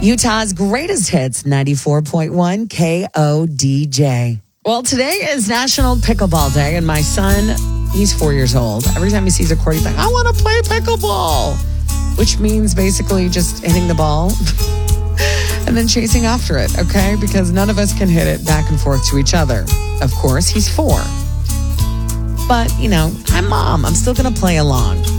Utah's greatest hits, 94.1 KODJ. Well, today is National Pickleball Day, and my son, he's 4 years old. Every time he sees a court, he's like, I want to play pickleball, which means basically just hitting the ball and then chasing after it, okay? Because none of us can hit it back and forth to each other. Of course, he's 4. But, I'm mom. I'm still going to play along.